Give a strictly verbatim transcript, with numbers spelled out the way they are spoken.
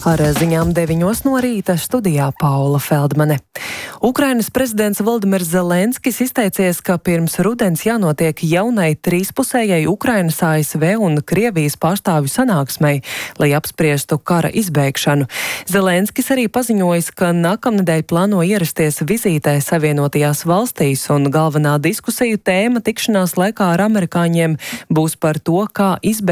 Ar ziņām deviņos no rīta studijā Paula Feldmane. Ukrainas prezidents Voldimirs Zelenskis izteicies, ka pirms rudens jānotiek jaunai trīspusējai Ukrainas, A S V un Krievijas pārstāvju sanāksmei, lai apspriestu kara izbeigšanu. Zelenskis arī paziņojis, ka nākamnedēļ plāno ierasties vizītē Savienotajās valstīs, un galvenā diskusiju tēma tikšanās laikā ar amerikāņiem būs par to, kā izbeigt